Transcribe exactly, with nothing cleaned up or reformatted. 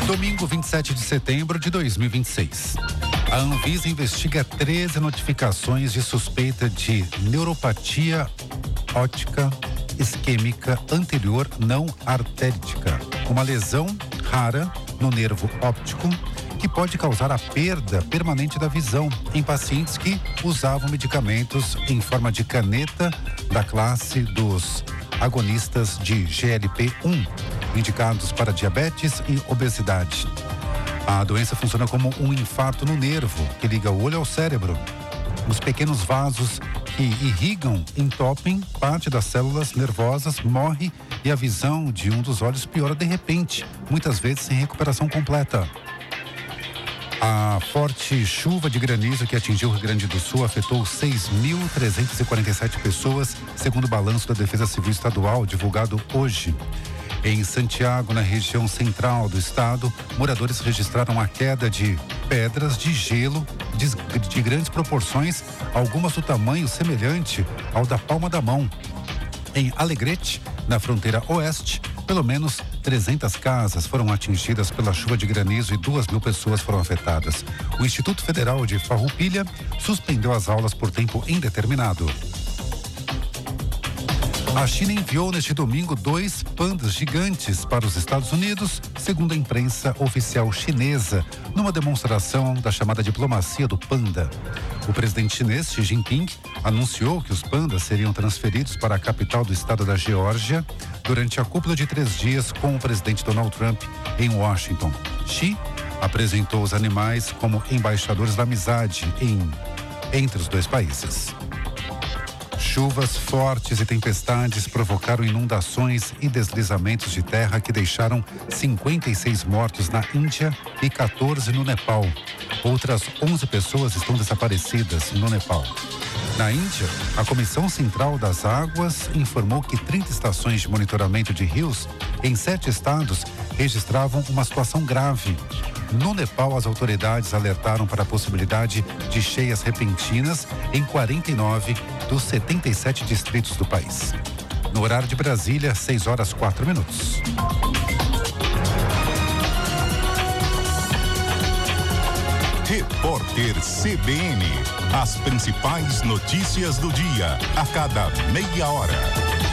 Domingo, vinte e sete de setembro de dois mil e vinte e seis. A Anvisa investiga treze notificações de suspeita de neuropatia óptica isquêmica anterior não artéritica, uma lesão rara no nervo óptico que pode causar a perda permanente da visão em pacientes que usavam medicamentos em forma de caneta da classe dos agonistas de G L P um, indicados para diabetes e obesidade. A doença funciona como um infarto no nervo que liga o olho ao cérebro. Os pequenos vasos que irrigam entopem parte das células nervosas, morre e a visão de um dos olhos piora de repente, muitas vezes sem recuperação completa. A forte chuva de granizo que atingiu o Rio Grande do Sul afetou seis mil trezentas e quarenta e sete pessoas, segundo o balanço da Defesa Civil Estadual divulgado hoje. Em Santiago, na região central do estado, moradores registraram a queda de pedras de gelo de, de grandes proporções, algumas do tamanho semelhante ao da palma da mão. Em Alegrete, na fronteira oeste, pelo menos trezentas casas foram atingidas pela chuva de granizo e duas mil pessoas foram afetadas. O Instituto Federal de Farroupilha suspendeu as aulas por tempo indeterminado. A China enviou neste domingo dois pandas gigantes para os Estados Unidos, segundo a imprensa oficial chinesa, numa demonstração da chamada diplomacia do panda. O presidente chinês Xi Jinping anunciou que os pandas seriam transferidos para a capital do estado da Geórgia durante a cúpula de três dias com o presidente Donald Trump em Washington. Xi apresentou os animais como embaixadores da amizade em, entre os dois países. Chuvas fortes e tempestades provocaram inundações e deslizamentos de terra que deixaram cinquenta e seis mortos na Índia e quatorze no Nepal. Outras onze pessoas estão desaparecidas no Nepal. Na Índia, a Comissão Central das Águas informou que trinta estações de monitoramento de rios em sete estados registravam uma situação grave. No Nepal, as autoridades alertaram para a possibilidade de cheias repentinas em quarenta e nove dos setenta e sete distritos do país. No horário de Brasília, seis horas quatro minutos. Repórter C B N. As principais notícias do dia, a cada meia hora.